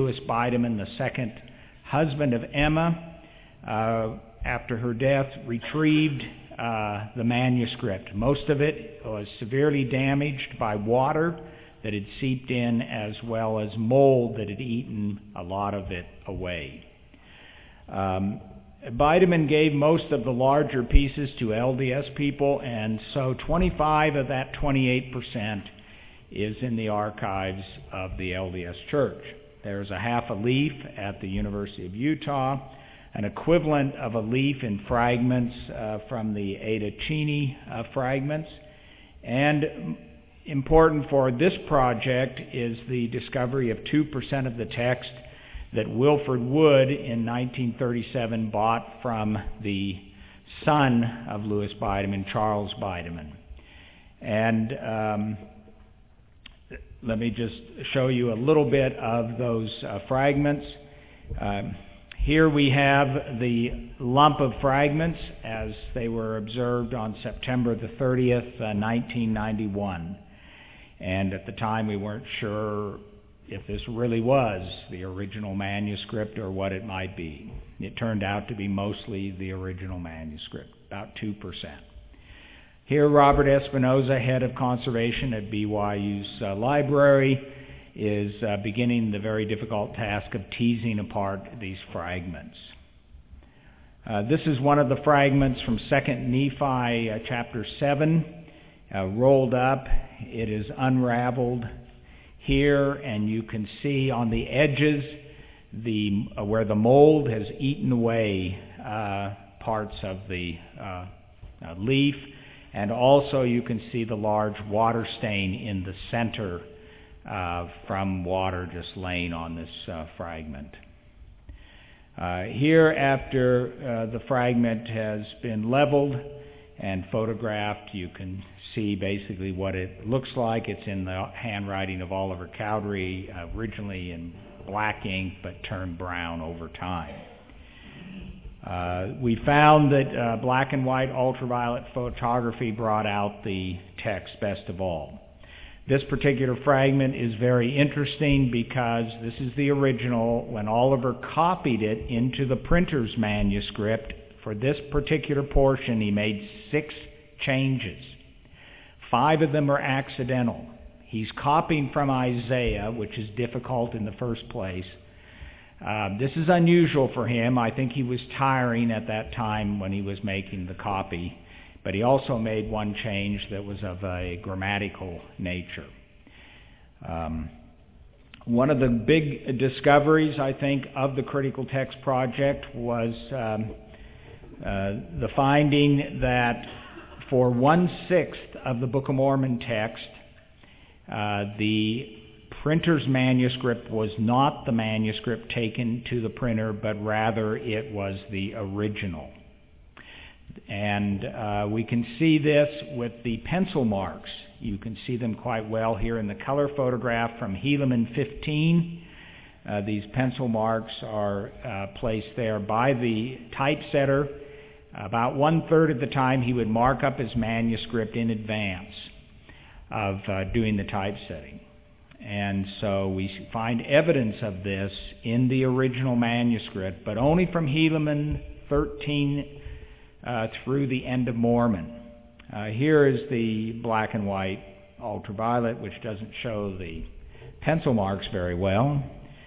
Louis Beidemann, the second husband of Emma, after her death, retrieved the manuscript. Most of it was severely damaged by water that had seeped in, as well as mold that had eaten a lot of it away. Beidemann gave most of the larger pieces to LDS people, and so 25 of that 28% is in the archives of the LDS Church. There's a half a leaf at the University of Utah, an equivalent of a leaf in fragments from the Ada Cheney fragments. And important for this project is the discovery of 2% of the text that Wilford Wood in 1937 bought from the son of Louis Beidemann, Charles Beidemann. And let me just show you a little bit of those fragments. Here we have the lump of fragments as they were observed on September the 30th, 1991. And at the time we weren't sure if this really was the original manuscript or what it might be. It turned out to be mostly the original manuscript, about 2%. Here Robert Espinoza, head of conservation at BYU's library, is beginning the very difficult task of teasing apart these fragments. This is one of the fragments from 2 Nephi chapter 7, rolled up. It is unraveled here, and you can see on the edges where the mold has eaten away parts of the leaf, and also you can see the large water stain in the center from water just laying on this fragment. Here, after the fragment has been leveled and photographed, you can see basically what it looks like. It's in the handwriting of Oliver Cowdery, originally in black ink but turned brown over time. We found that black and white ultraviolet photography brought out the text best of all. This particular fragment is very interesting because this is the original. When Oliver copied it into the printer's manuscript, for this particular portion he made 6 changes. 5 of them are accidental. He's copying from Isaiah, which is difficult in the first place. This is unusual for him. I think he was tiring at that time when he was making the copy. But he also made one change that was of a grammatical nature. One of the big discoveries, I think, of the Critical Text Project was the finding that for 1/6 of the Book of Mormon text, the printer's manuscript was not the manuscript taken to the printer, but rather it was the original. And we can see this with the pencil marks. You can see them quite well here in the color photograph from Helaman 15. These pencil marks are placed there by the typesetter. About 1/3 of the time he would mark up his manuscript in advance of doing the typesetting. And so we find evidence of this in the original manuscript, but only from Helaman 13 through the end of Mormon. Here is the black and white ultraviolet, which doesn't show the pencil marks very well.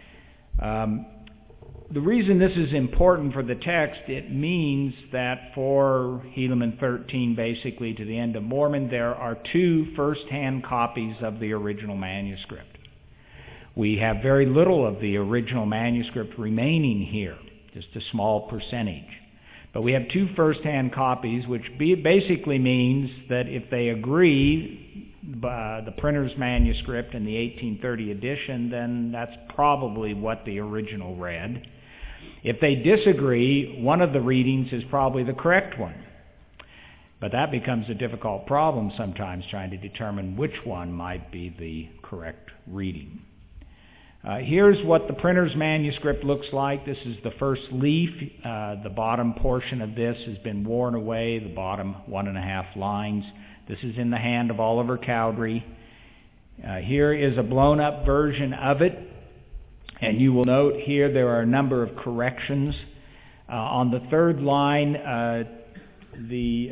The reason this is important for the text, it means that for Helaman 13, basically to the end of Mormon, there are 2 first-hand copies of the original manuscript. We have very little of the original manuscript remaining here, just a small percentage. But we have 2 first-hand copies, which basically means that if they agree, the printer's manuscript and the 1830 edition, then that's probably what the original read. If they disagree, one of the readings is probably the correct one. But that becomes a difficult problem sometimes, trying to determine which one might be the correct reading. Here's what the printer's manuscript looks like. This is the first leaf. The bottom portion of this has been worn away, the bottom 1.5 lines. This is in the hand of Oliver Cowdery. Here is a blown-up version of it. And you will note here there are a number of corrections. On the third line, the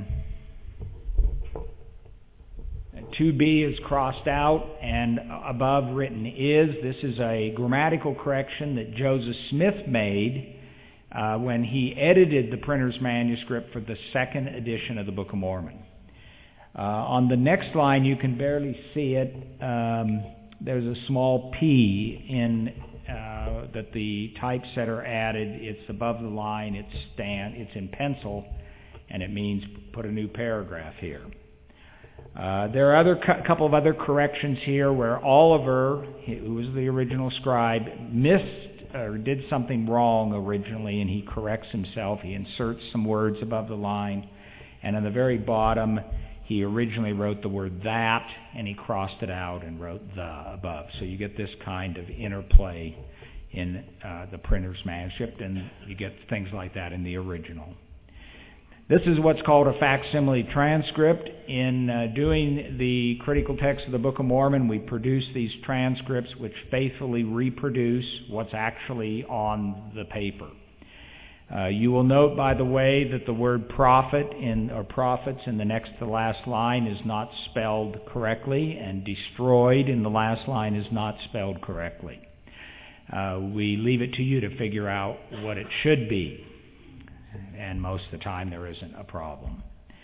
2B is crossed out and above written is. This is a grammatical correction that Joseph Smith made when he edited the printer's manuscript for the second edition of the Book of Mormon. On the next line, you can barely see it. There's a small P in that the typesetter added. It's above the line. It's in pencil, and it means put a new paragraph here. There are a couple of other corrections here where Oliver, who was the original scribe, missed or did something wrong originally, and he corrects himself. He inserts some words above the line, and on the very bottom, he originally wrote the word that, and he crossed it out and wrote the above. So you get this kind of interplay in the printer's manuscript, and you get things like that in the original. This is what's called a facsimile transcript. In doing the critical text of the Book of Mormon, we produce these transcripts which faithfully reproduce what's actually on the paper. You will note, by the way, that the word prophet or prophets in the next to last line is not spelled correctly, and destroyed in the last line is not spelled correctly. We leave it to you to figure out what it should be, and most of the time there isn't a problem.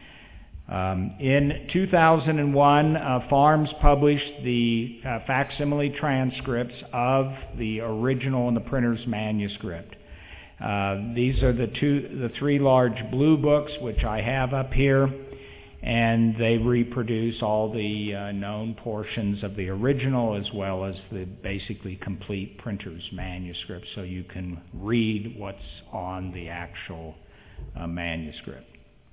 In 2001, Farms published the facsimile transcripts of the original and the printer's manuscript. These are the three large blue books which I have up here, and they reproduce all the known portions of the original as well as the basically complete printer's manuscript, so you can read what's on the actual manuscript.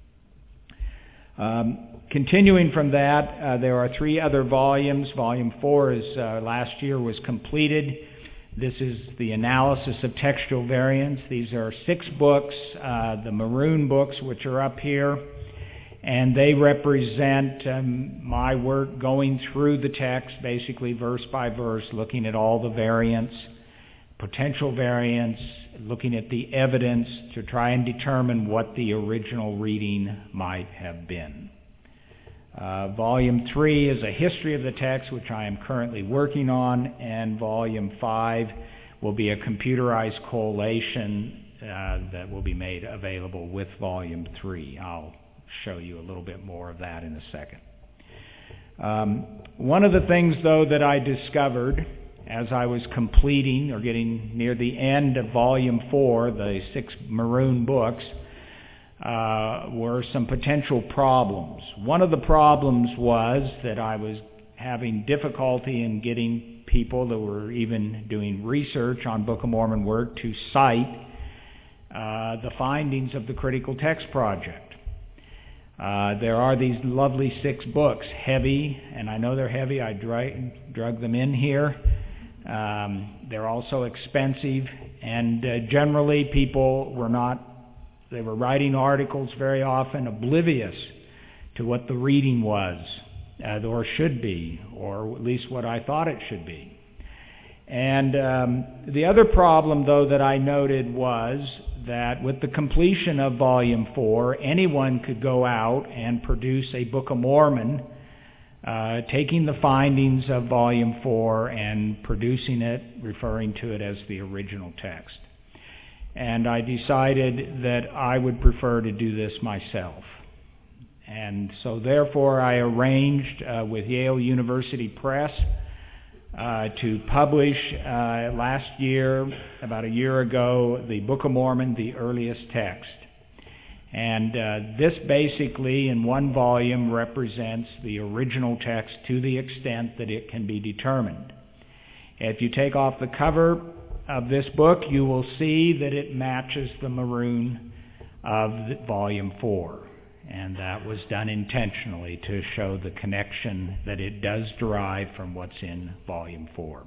Continuing from that, there are three other volumes. Volume 4 is last year was completed. This is the analysis of textual variants. These are 6 books, the maroon books, which are up here, and they represent my work going through the text, basically verse by verse, looking at all the variants, potential variants, looking at the evidence to try and determine what the original reading might have been. Volume 3 is a history of the text, which I am currently working on, and Volume 5 will be a computerized collation that will be made available with Volume 3. I'll show you a little bit more of that in a second. One of the things, though, that I discovered as I was completing or getting near the end of Volume 4, the 6 maroon books, were some potential problems. One of the problems was that I was having difficulty in getting people that were even doing research on Book of Mormon work to cite the findings of the Critical Text Project. There are these lovely 6 books, heavy, and I know they're heavy. I drug them in here. They're also expensive, and generally people they were writing articles very often oblivious to what the reading was, or should be, or at least what I thought it should be. And the other problem, though, that I noted was that with the completion of Volume 4, anyone could go out and produce a Book of Mormon, taking the findings of Volume 4 and producing it, referring to it as the original text. And I decided that I would prefer to do this myself. And so therefore I arranged with Yale University Press to publish last year, about a year ago, the Book of Mormon, the earliest text. And this basically, in one volume, represents the original text to the extent that it can be determined. If you take off the cover of this book, you will see that it matches the maroon of Volume 4. And that was done intentionally to show the connection that it does derive from what's in Volume 4.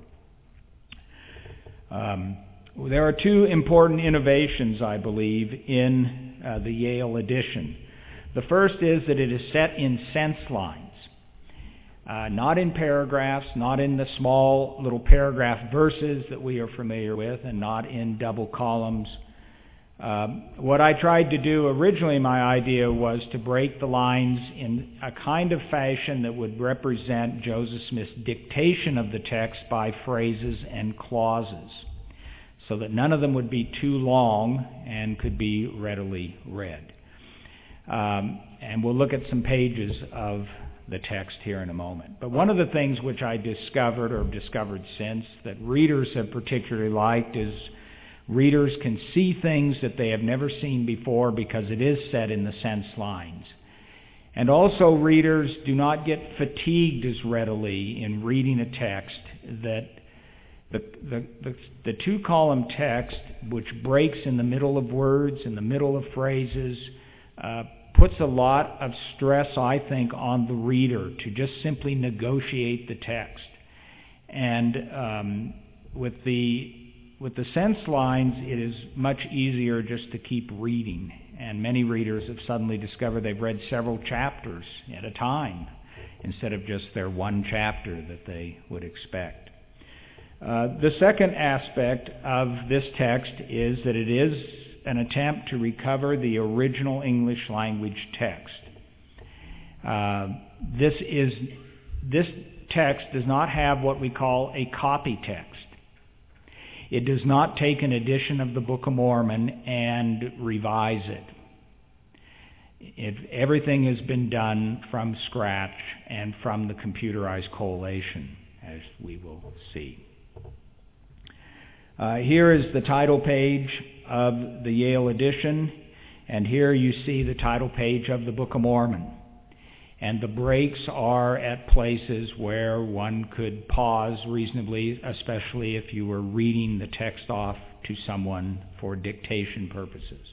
There are 2 important innovations, I believe, in the Yale edition. The first is that it is set in sense lines. not in paragraphs, not in the small little paragraph verses that we are familiar with, and not in double columns. What I tried to do originally, my idea was to break the lines in a kind of fashion that would represent Joseph Smith's dictation of the text by phrases and clauses, so that none of them would be too long and could be readily read. And we'll look at some pages of the text here in a moment. But one of the things which I discovered since that readers have particularly liked is readers can see things that they have never seen before because it is set in the sense lines. And also readers do not get fatigued as readily in reading a text that the two-column text, which breaks in the middle of words, in the middle of phrases, puts a lot of stress, I think, on the reader to just simply negotiate the text. And with the sense lines, it is much easier just to keep reading. And many readers have suddenly discovered they've read several chapters at a time instead of just their one chapter that they would expect. The second aspect of this text is that it is an attempt to recover the original English language text. This text does not have what we call a copy text. It does not take an edition of the Book of Mormon and revise it. Everything has been done from scratch and from the computerized collation, as we will see. Here is the title page of the Yale edition, and here you see the title page of the Book of Mormon. And the breaks are at places where one could pause reasonably, especially if you were reading the text off to someone for dictation purposes.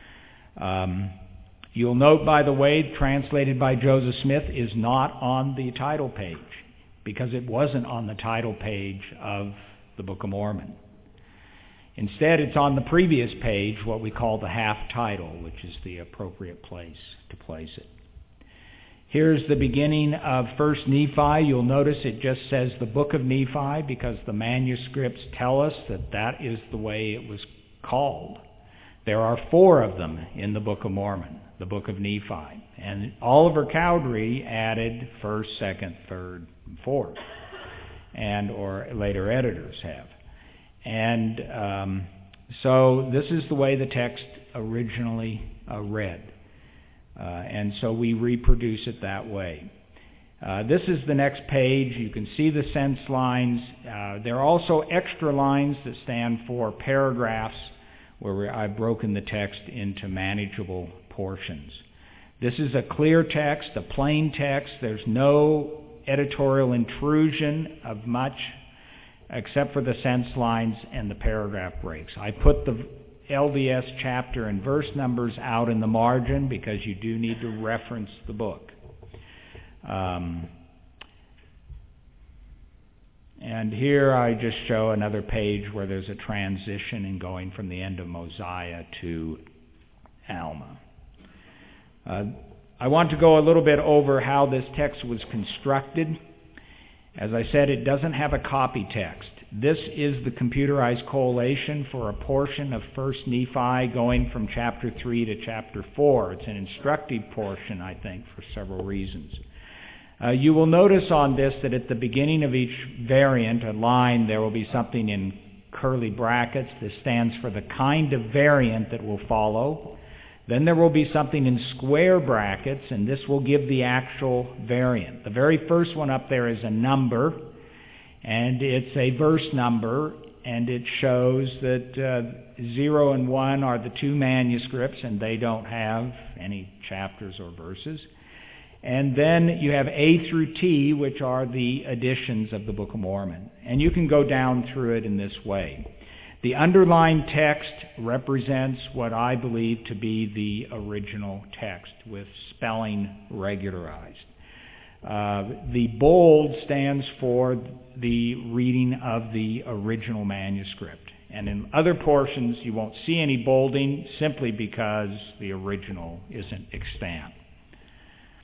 You'll note, by the way, translated by Joseph Smith is not on the title page, because it wasn't on the title page of the Book of Mormon. Instead, it's on the previous page, what we call the half title, which is the appropriate place to place it. Here's the beginning of 1 Nephi. You'll notice it just says the Book of Nephi because the manuscripts tell us that that is the way it was called. There are 4 of them in the Book of Mormon, the Book of Nephi. And Oliver Cowdery added 1st, 2nd, 3rd, and 4th, or later editors have. And so this is the way the text originally read. And so we reproduce it that way. This is the next page. You can see the sense lines. There are also extra lines that stand for paragraphs where I've broken the text into manageable portions. This is a clear text, a plain text. There's no editorial intrusion of much except for the sense lines and the paragraph breaks. I put the LDS chapter and verse numbers out in the margin because you do need to reference the book. And here I just show another page where there's a transition in going from the end of Mosiah to Alma. I want to go a little bit over how this text was constructed. As I said, it doesn't have a copy text. This is the computerized collation for a portion of 1 Nephi going from chapter 3 to chapter 4. It's an instructive portion, I think, for several reasons. You will notice on this that at the beginning of each variant, a line, there will be something in curly brackets. This stands for the kind of variant that will follow. Then there will be something in square brackets, and this will give the actual variant. The very first one up there is a number, and it's a verse number, and it shows that 0 and 1 are the 2 manuscripts, and they don't have any chapters or verses. And then you have A through T, which are the editions of the Book of Mormon. And you can go down through it in this way. The underlined text represents what I believe to be the original text with spelling regularized. The bold stands for the reading of the original manuscript. And in other portions you won't see any bolding simply because the original isn't extant.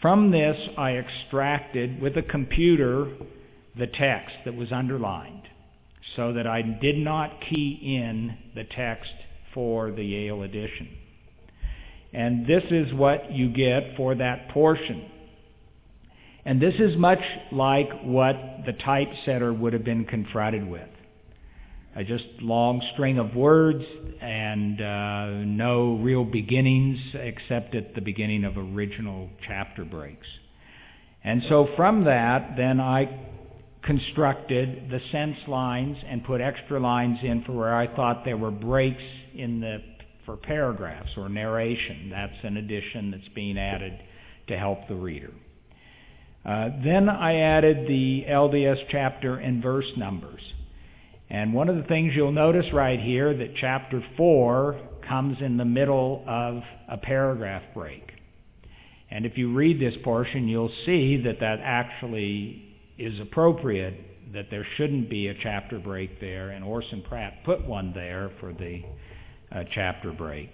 From this, I extracted with a computer the text that was underlined so that I did not key in the text for the Yale edition. And this is what you get for that portion. And this is much like what the typesetter would have been confronted with. A just long string of words and no real beginnings except at the beginning of original chapter breaks. And so from that, then I constructed the sense lines and put extra lines in for where I thought there were breaks for paragraphs or narration. That's an addition that's being added to help the reader. Then I added the LDS chapter and verse numbers. And one of the things you'll notice right here that chapter 4 comes in the middle of a paragraph break. And if you read this portion, you'll see that that actually is appropriate, that there shouldn't be a chapter break there, and Orson Pratt put one there for the chapter break.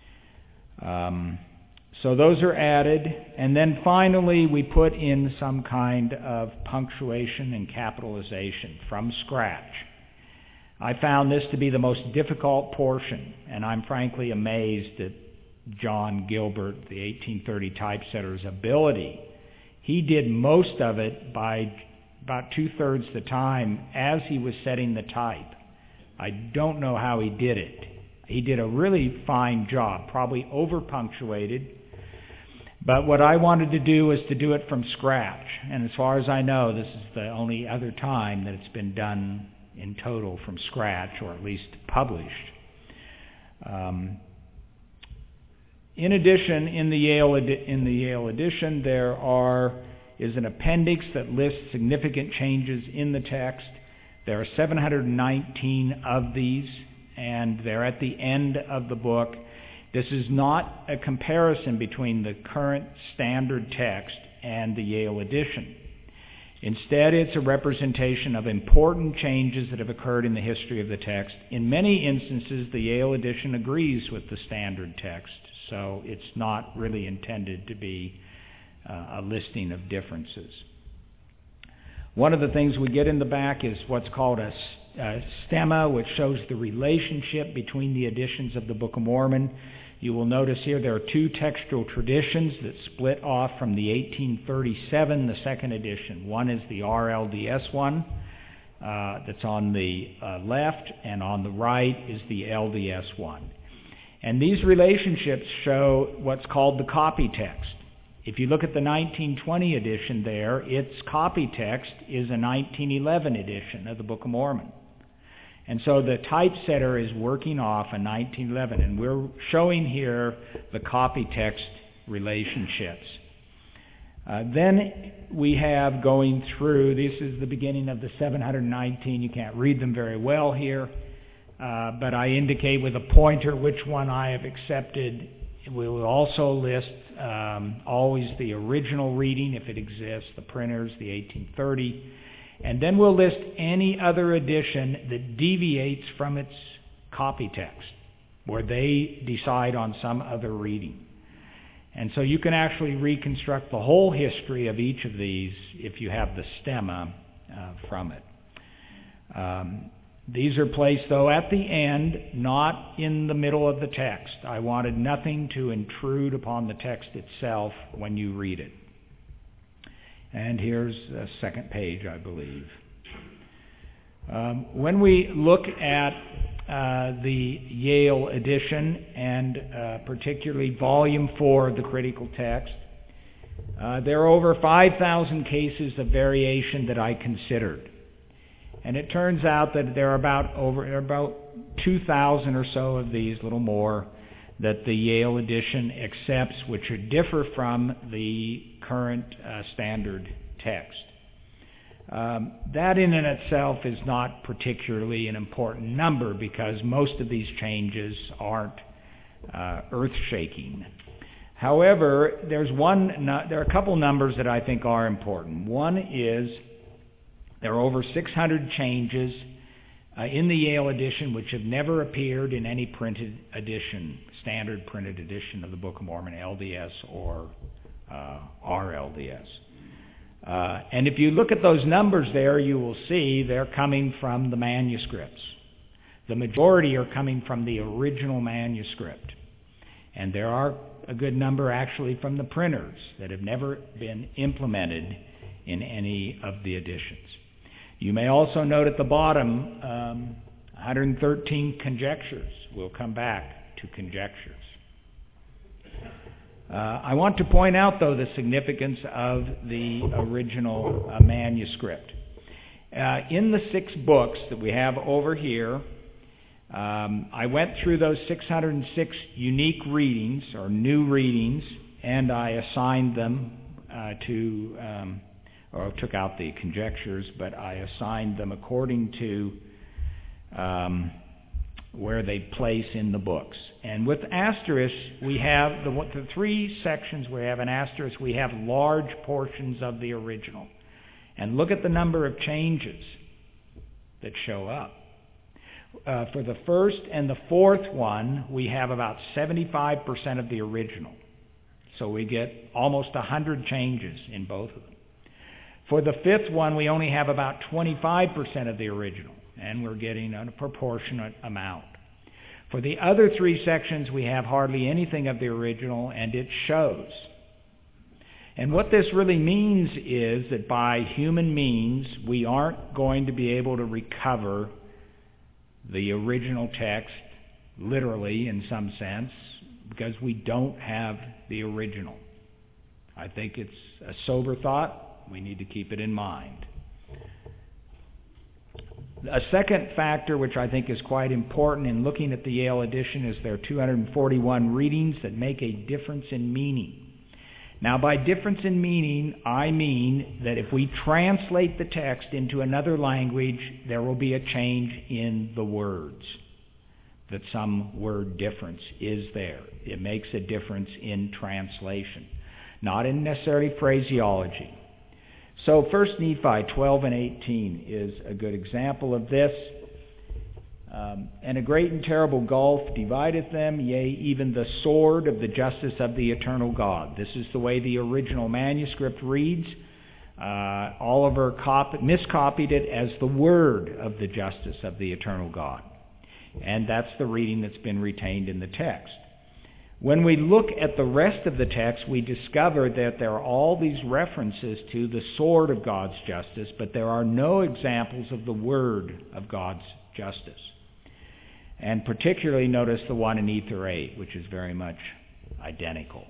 So those are added, and then finally we put in some kind of punctuation and capitalization from scratch. I found this to be the most difficult portion, and I'm frankly amazed at John Gilbert, the 1830 typesetter's ability. He did most of it by about 2/3 the time as he was setting the type. I don't know how he did it. He did a really fine job, probably over-punctuated. But what I wanted to do was to do it from scratch. And as far as I know, this is the only other time that it's been done in total from scratch, or at least published. In addition, in the Yale edition, there is an appendix that lists significant changes in the text. There are 719 of these, and they're at the end of the book. This is not a comparison between the current standard text and the Yale edition. Instead, it's a representation of important changes that have occurred in the history of the text. In many instances, the Yale edition agrees with the standard text, so it's not really intended to be a listing of differences. One of the things we get in the back is what's called a stemma, which shows the relationship between the editions of the Book of Mormon. You will notice here there are two textual traditions that split off from the 1837, the second edition. One is the RLDS one that's on the left, and on the right is the LDS one. And these relationships show what's called the copy text. If you look at the 1920 edition there, its copy text is a 1911 edition of the Book of Mormon. And so the typesetter is working off a 1911, and we're showing here the copy text relationships. Then we have going through, this is the beginning of the 719. You can't read them very well here, but I indicate with a pointer which one I have accepted. We will also list always the original reading, if it exists, the printers, the 1830. And then we'll list any other edition that deviates from its copy text, where they decide on some other reading. And so you can actually reconstruct the whole history of each of these if you have the stemma from it. These are placed, though, at the end, not in the middle of the text. I wanted nothing to intrude upon the text itself when you read it. And here's the second page, I believe. When we look at the Yale edition, and particularly Volume 4 of the Critical Text, there are over 5,000 cases of variation that I considered. And it turns out that there are about 2,000 or so of these, a little more, that the Yale edition accepts, which differ from the current standard text. That in and itself is not particularly an important number, because most of these changes aren't earth-shaking. However, there are a couple numbers that I think are important. One is there are over 600 changes in the Yale edition which have never appeared in any printed edition, standard printed edition of the Book of Mormon, LDS or RLDS. And if you look at those numbers there, you will see they're coming from the manuscripts. The majority are coming from the original manuscript. And there are a good number actually from the printers that have never been implemented in any of the editions. You may also note at the bottom 113 conjectures. We'll come back to conjectures. I want to point out, though, the significance of the original manuscript. In the 6 books that we have over here, I went through those 606 unique readings, or new readings, and I assigned them or took out the conjectures, but I assigned them according to where they place in the books. And with asterisks, we have the 3 sections where we have an asterisk, we have large portions of the original. And look at the number of changes that show up. For the first and the fourth one, we have about 75% of the original. So we get almost 100 changes in both of them. For the fifth one, we only have about 25% of the original, and we're getting a proportionate amount. For the other 3 sections, we have hardly anything of the original, and it shows. And what this really means is that by human means, we aren't going to be able to recover the original text, literally in some sense, because we don't have the original. I think it's a sober thought. We need to keep it in mind. A second factor, which I think is quite important in looking at the Yale edition, is there are 241 readings that make a difference in meaning. Now, by difference in meaning, I mean that if we translate the text into another language, there will be a change in the words, that some word difference is there. It makes a difference in translation, not in necessarily phraseology. So 1 Nephi 12 and 18 is a good example of this. And a great and terrible gulf divideth them, yea, even the sword of the justice of the eternal God. This is the way the original manuscript reads. Oliver miscopied it as the word of the justice of the eternal God. And that's the reading that's been retained in the text. When we look at the rest of the text, we discover that there are all these references to the sword of God's justice, but there are no examples of the word of God's justice. And particularly notice the one in Ether 8, which is very much identical.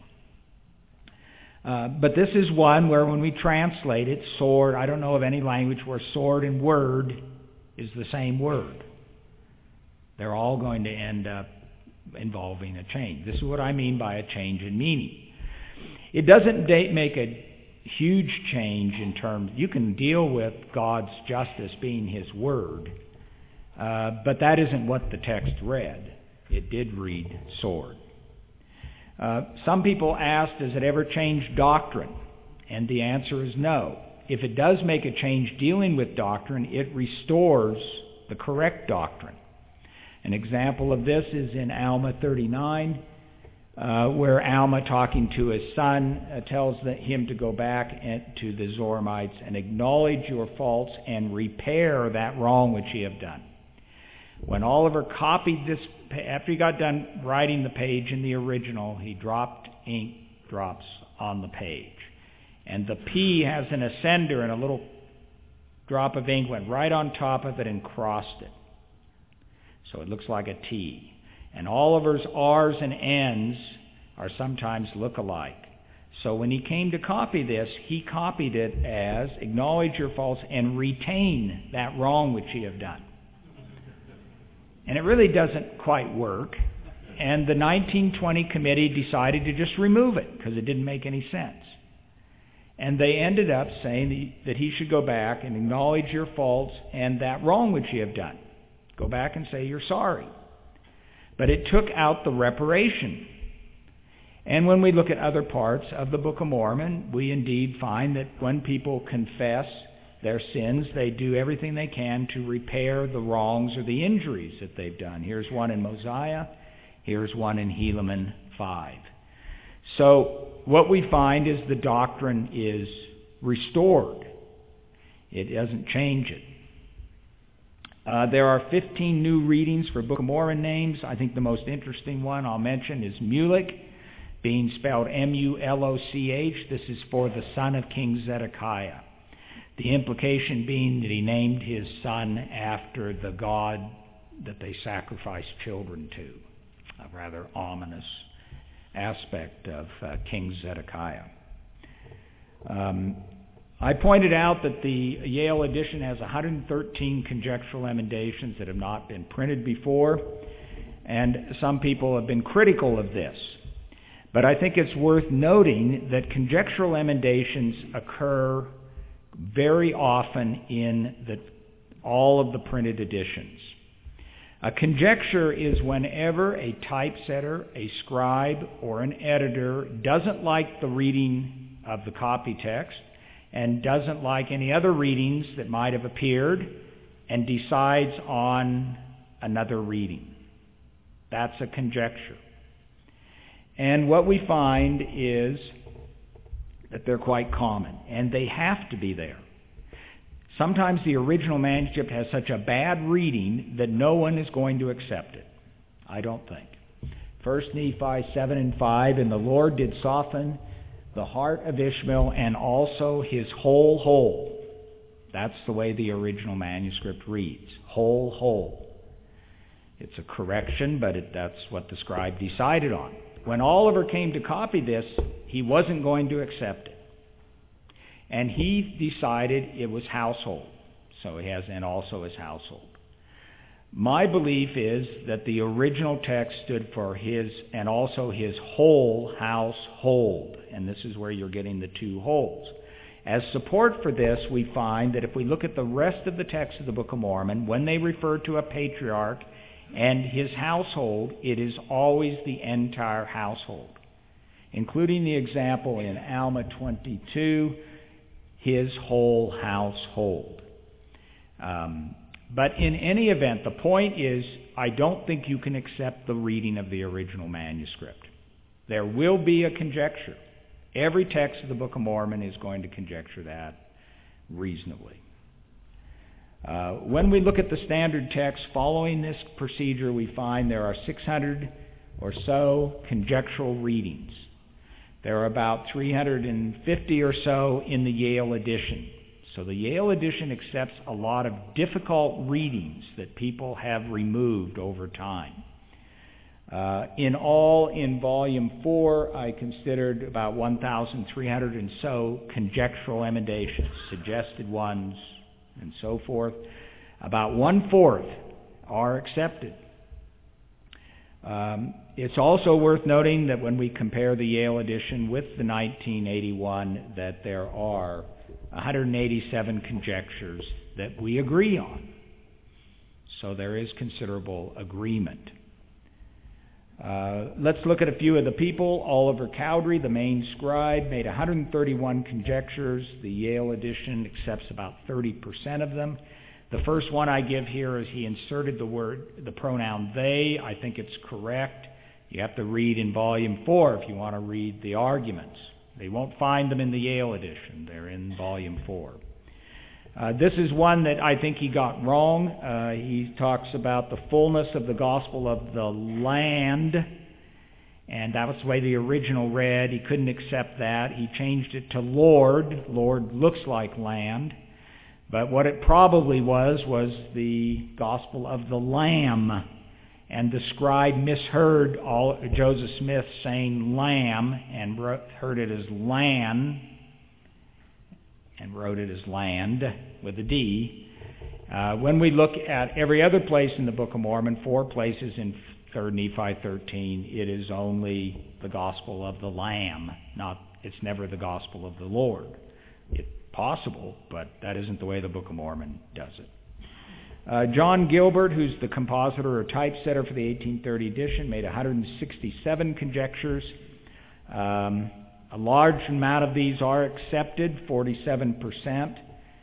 But this is one where when we translate it, sword, I don't know of any language where sword and word is the same word. They're all going to end up involving a change. This is what I mean by a change in meaning. It doesn't make a huge change in terms, you can deal with God's justice being His word, but that isn't what the text read. It did read sword. Some people ask, does it ever change doctrine? And the answer is no. If it does make a change dealing with doctrine, it restores the correct doctrine. An example of this is in Alma 39, where Alma, talking to his son, tells him to go back to the Zoramites and acknowledge your faults and repair that wrong which ye have done. When Oliver copied this, after he got done writing the page in the original, he dropped ink drops on the page. And the P has an ascender, and a little drop of ink went right on top of it and crossed it. So it looks like a T. And Oliver's R's and N's are sometimes look-alike. So when he came to copy this, he copied it as acknowledge your faults and retain that wrong which ye have done. And it really doesn't quite work. And the 1920 committee decided to just remove it because it didn't make any sense. And they ended up saying that he should go back and acknowledge your faults and that wrong which ye have done. Go back and say you're sorry. But it took out the reparation. And when we look at other parts of the Book of Mormon, we indeed find that when people confess their sins, they do everything they can to repair the wrongs or the injuries that they've done. Here's one in Mosiah. Here's one in Helaman 5. So what we find is the doctrine is restored. It doesn't change it. There are 15 new readings for Book of Mormon names. I think the most interesting one I'll mention is Mulech, being spelled M-U-L-O-C-H. This is for the son of King Zedekiah. The implication being that he named his son after the god that they sacrificed children to. A rather ominous aspect of King Zedekiah. I pointed out that the Yale edition has 113 conjectural emendations that have not been printed before, and some people have been critical of this. But I think it's worth noting that conjectural emendations occur very often in all of the printed editions. A conjecture is whenever a typesetter, a scribe, or an editor doesn't like the reading of the copy text and doesn't like any other readings that might have appeared and decides on another reading. That's a conjecture. And what we find is that they're quite common, and they have to be there. Sometimes the original manuscript has such a bad reading that no one is going to accept it. I don't think. 1 Nephi 7 and 5, and the Lord did soften the heart of Ishmael and also his whole. That's the way the original manuscript reads. Whole. It's a correction, but that's what the scribe decided on. When Oliver came to copy this, he wasn't going to accept it. And he decided it was household. So he has, and also his household. My belief is that the original text stood for his and also his whole household. And this is where you're getting the two wholes. As support for this, we find that if we look at the rest of the text of the Book of Mormon, when they refer to a patriarch and his household, it is always the entire household, including the example in Alma 22, his whole household. But in any event, the point is, I don't think you can accept the reading of the original manuscript. There will be a conjecture. Every text of the Book of Mormon is going to conjecture that reasonably. When we look at the standard text following this procedure, we find there are 600 or so conjectural readings. There are about 350 or so in the Yale edition. So the Yale edition accepts a lot of difficult readings that people have removed over time. In all, in Volume 4, I considered about 1,300 and so conjectural emendations, suggested ones, and so forth. About 1/4 are accepted. It's also worth noting that when we compare the Yale edition with the 1981, that there are 187 conjectures that we agree on. So there is considerable agreement. Let's look at a few of the people. Oliver Cowdery, the main scribe, made 131 conjectures. The Yale edition accepts about 30% of them. The first one I give here is he inserted the pronoun they. I think it's correct. You have to read in Volume 4 if you want to read the arguments. They won't find them in the Yale edition. They're in Volume 4. This is one that I think he got wrong. He talks about the fullness of the gospel of the land, and that was the way the original read. He couldn't accept that. He changed it to Lord. Lord looks like land. But what it probably was the gospel of the Lamb. And the scribe misheard Joseph Smith saying lamb and heard it as lan and wrote it as land with a D. When we look at every other place in the Book of Mormon, 4 places in 3 Nephi 13, it is only the gospel of the Lamb. It's never the gospel of the Lord. It's possible, but that isn't the way the Book of Mormon does it. John Gilbert, who's the compositor or typesetter for the 1830 edition, made 167 conjectures. A large amount of these are accepted, 47%.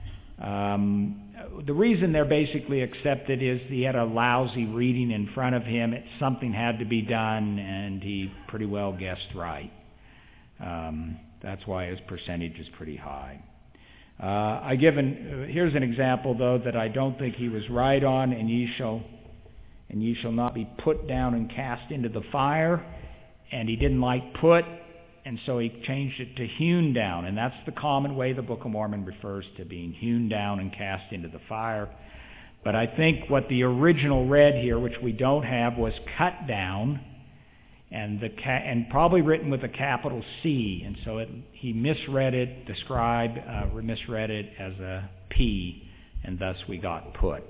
The reason they're basically accepted is he had a lousy reading in front of him. Something had to be done, and he pretty well guessed right. That's why his percentage is pretty high. Here's an example, though, that I don't think he was right on. And ye shall not be put down and cast into the fire. And he didn't like put, and so he changed it to hewn down. And that's the common way the Book of Mormon refers to being hewn down and cast into the fire. But I think what the original read here, which we don't have, was cut down, and probably written with a capital C. And so he misread it, the scribe misread it as a P, and thus we got put.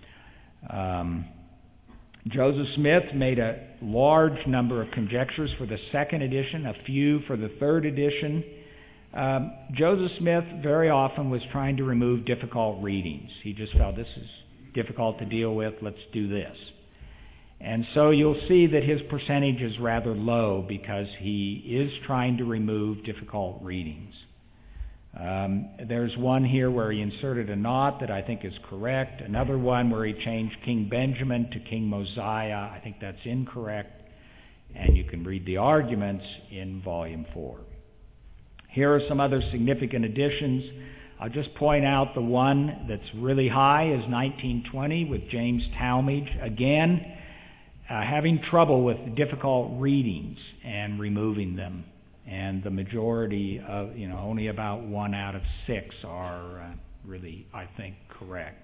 Joseph Smith made a large number of conjectures for the second edition, a few for the third edition. Joseph Smith very often was trying to remove difficult readings. He just felt, this is difficult to deal with, let's do this. And so you'll see that his percentage is rather low because he is trying to remove difficult readings. There's one here where he inserted a not that I think is correct. Another one where he changed King Benjamin to King Mosiah. I think that's incorrect. And you can read the arguments in Volume 4. Here are some other significant additions. I'll just point out the one that's really high is 1920 with James Talmage. Again, having trouble with difficult readings and removing them. And the majority of, only about 1 out of 6 are really, I think, correct.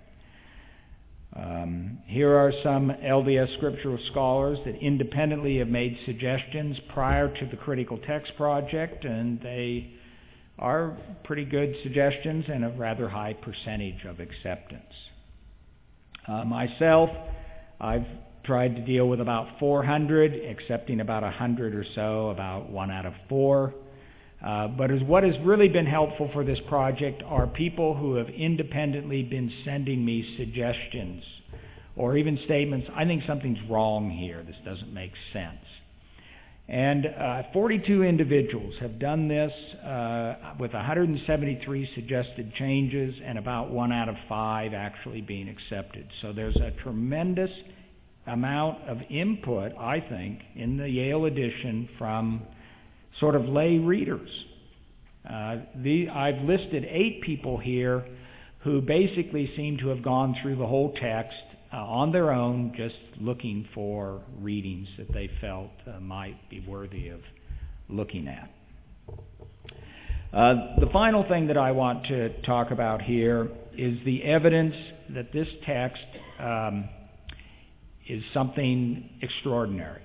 Here are some LDS scriptural scholars that independently have made suggestions prior to the Critical Text Project, and they are pretty good suggestions and a rather high percentage of acceptance. Myself, I've tried to deal with about 400, accepting about 100 or so, about 1 out of 4. But what has really been helpful for this project are people who have independently been sending me suggestions or even statements, I think something's wrong here, this doesn't make sense. And 42 individuals have done this with 173 suggested changes and about 1 out of 5 actually being accepted. So there's a tremendous amount of input, I think, in the Yale edition from sort of lay readers. I've listed 8 people here who basically seem to have gone through the whole text on their own, just looking for readings that they felt might be worthy of looking at. The final thing that I want to talk about here is the evidence that this text is something extraordinary.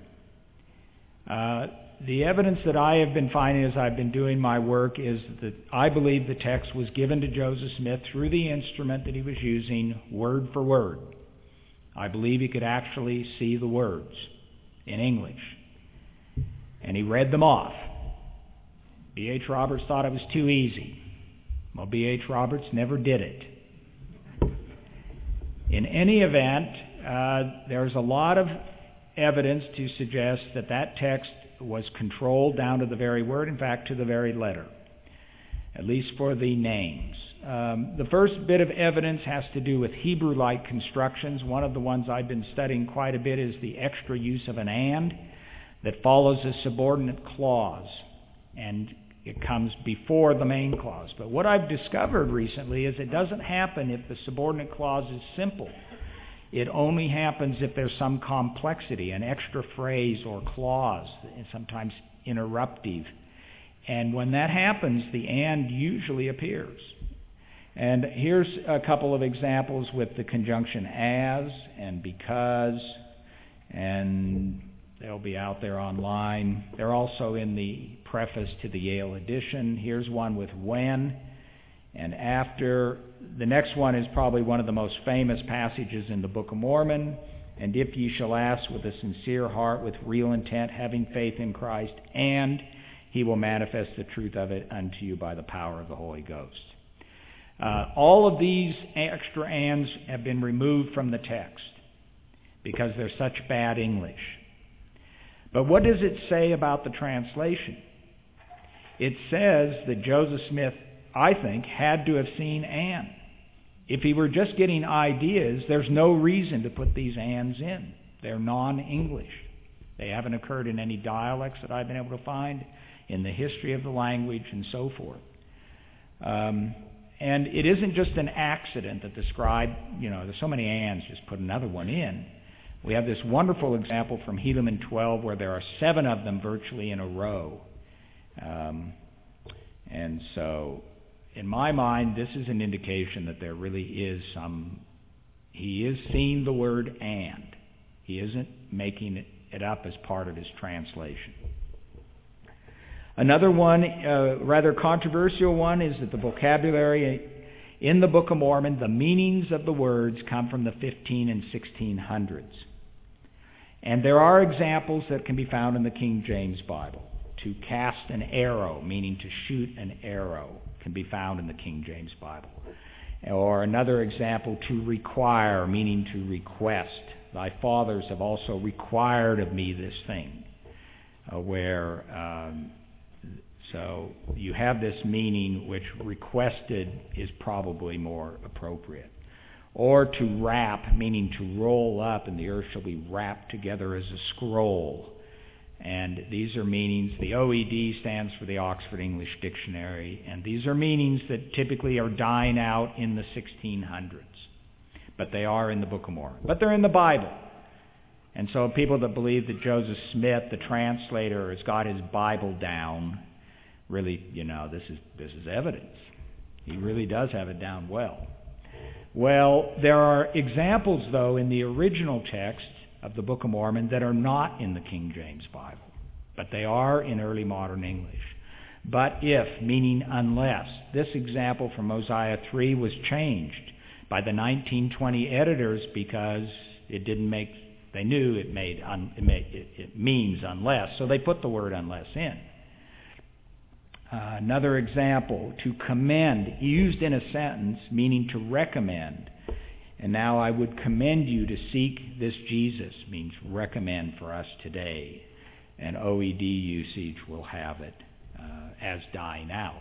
The evidence that I have been finding as I've been doing my work is that I believe the text was given to Joseph Smith through the instrument that he was using, word for word. I believe he could actually see the words in English. And he read them off. B.H. Roberts thought it was too easy. Well, B.H. Roberts never did it. In any event, there's a lot of evidence to suggest that that text was controlled down to the very word, in fact, to the very letter, at least for the names. The first bit of evidence has to do with Hebrew-like constructions. One of the ones I've been studying quite a bit is the extra use of an and that follows a subordinate clause, and it comes before the main clause. But what I've discovered recently is it doesn't happen if the subordinate clause is simple. It only happens if there's some complexity, an extra phrase or clause, and sometimes interruptive. And when that happens, the and usually appears. And here's a couple of examples with the conjunction as and because, and they'll be out there online. They're also in the preface to the Yale edition. Here's one with when and after. The next one is probably one of the most famous passages in the Book of Mormon. And if ye shall ask with a sincere heart, with real intent, having faith in Christ, and he will manifest the truth of it unto you by the power of the Holy Ghost. All of these extra ands have been removed from the text because they're such bad English. But what does it say about the translation? It says that Joseph Smith, I think, had to have seen and. If he were just getting ideas, there's no reason to put these ands in. They're non-English. They haven't occurred in any dialects that I've been able to find. in the history of the language and so forth. And it isn't just an accident that the scribe, there's so many ands, just put another one in. We have this wonderful example from Helaman 12 where there are 7 of them virtually in a row. And so, in my mind, this is an indication that there really is he is seeing the word and. He isn't making it up as part of his translation. Another one, rather controversial one, is that the vocabulary in the Book of Mormon, the meanings of the words come from the 15 and 1600s. And there are examples that can be found in the King James Bible. To cast an arrow, meaning to shoot an arrow, can be found in the King James Bible. Or another example, to require, meaning to request. Thy fathers have also required of me this thing. So you have this meaning which requested is probably more appropriate. Or to wrap, meaning to roll up, and the earth shall be wrapped together as a scroll. And these are meanings, the OED stands for the Oxford English Dictionary, and these are meanings that typically are dying out in the 1600s. But they are in the Book of Mormon. But they're in the Bible. And so people that believe that Joseph Smith, the translator, has got his Bible down, really, this is evidence. He really does have it down well. Well, there are examples, though, in the original text of the Book of Mormon that are not in the King James Bible, but they are in early modern English. But if, meaning unless, this example from Mosiah 3 was changed by the 1920 editors because they knew it means unless, so they put the word unless in. Another example, to commend, used in a sentence, meaning to recommend. And now I would commend you to seek this Jesus, means recommend for us today. And OED usage will have it as dying out.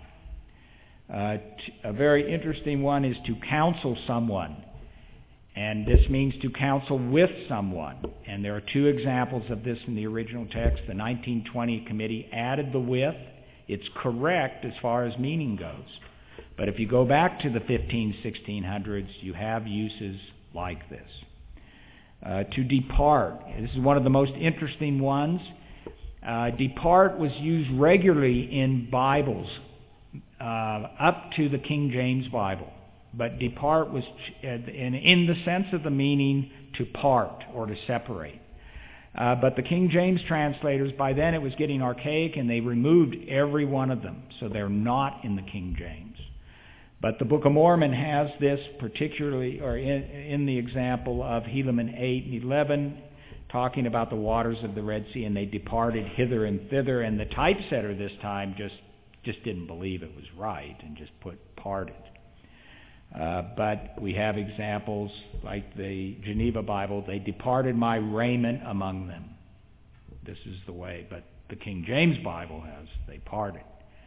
A very interesting one is to counsel someone. And this means to counsel with someone. And there are 2 examples of this in the original text. The 1920 committee added the with. It's correct as far as meaning goes. But if you go back to the 1600s, you have uses like this. To depart. This is one of the most interesting ones. Depart was used regularly in Bibles up to the King James Bible. But depart was in the sense of the meaning to part or to separate. But the King James translators, by then it was getting archaic, and they removed every one of them. So they're not in the King James. But the Book of Mormon has this particularly, or in the example of Helaman 8 and 11, talking about the waters of the Red Sea, and they departed hither and thither, and the typesetter this time just didn't believe it was right and just put parted. But we have examples like the Geneva Bible, they departed my raiment among them. This is the way, but the King James Bible has, they parted.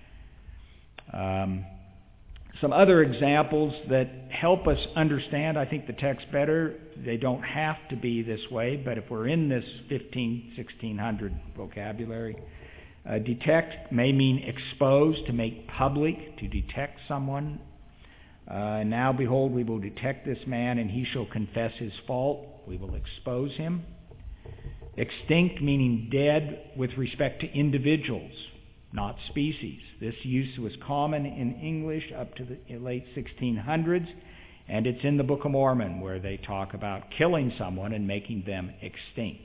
Some other examples that help us understand, I think, the text better. They don't have to be this way, but if we're in this 1600 vocabulary, detect may mean expose, to make public, to detect someone. Now, behold, we will detect this man, and he shall confess his fault. We will expose him. Extinct, meaning dead with respect to individuals, not species. This use was common in English up to the late 1600s, and it's in the Book of Mormon where they talk about killing someone and making them extinct.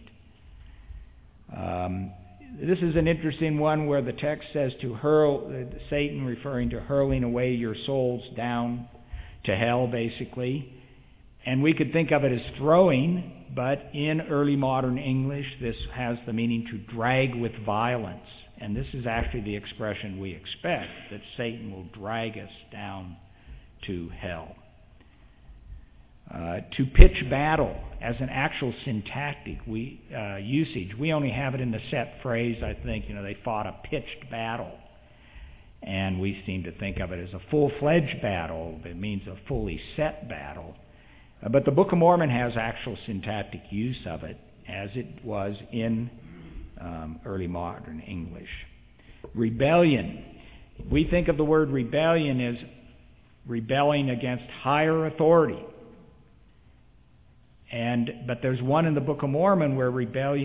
This is an interesting one where the text says to hurl, Satan referring to hurling away your souls down to hell, basically. And we could think of it as throwing, but in early modern English, this has the meaning to drag with violence. And this is actually the expression we expect, that Satan will drag us down to hell. To pitch battle as an actual syntactic usage. We only have it in the set phrase, I think, they fought a pitched battle. And we seem to think of it as a full-fledged battle. It means a fully set battle. But the Book of Mormon has actual syntactic use of it, as it was in early modern English. Rebellion. We think of the word rebellion as rebelling against higher authority. But there's one in the Book of Mormon where rebellion